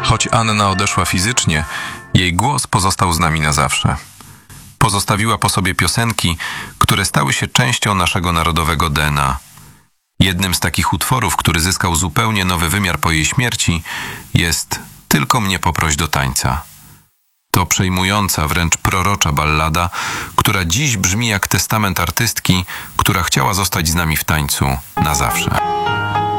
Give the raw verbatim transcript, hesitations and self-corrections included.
Choć Anna odeszła fizycznie, jej głos pozostał z nami na zawsze. Pozostawiła po sobie piosenki, które stały się częścią naszego narodowego D N A. Jednym z takich utworów, który zyskał zupełnie nowy wymiar po jej śmierci, jest Tylko mnie poproś do tańca. To przejmująca, wręcz prorocza ballada, która dziś brzmi jak testament artystki, która chciała zostać z nami w tańcu na zawsze.